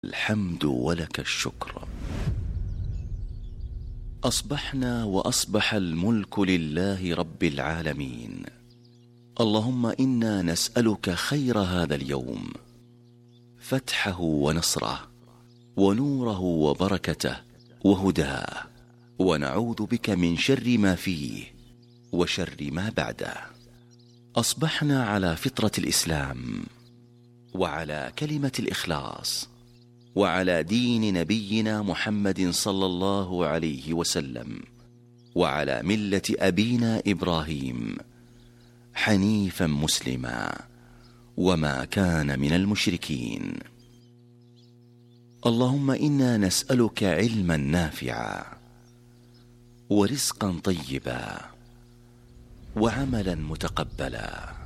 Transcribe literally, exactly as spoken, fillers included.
الحمد ولك الشكر. أصبحنا وأصبح الملك لله رب العالمين. اللهم إنا نسألك خير هذا اليوم، فتحه ونصره ونوره وبركته وهداه، ونعوذ بك من شر ما فيه وشر ما بعده. أصبحنا على فطرة الإسلام، وعلى كلمة الإخلاص، وعلى دين نبينا محمد صلى الله عليه وسلم، وعلى ملة أبينا إبراهيم حنيفا مسلما، وما كان من المشركين. اللهم إنا نسألك علما نافعا، ورزقا طيبا، وعملا متقبلا.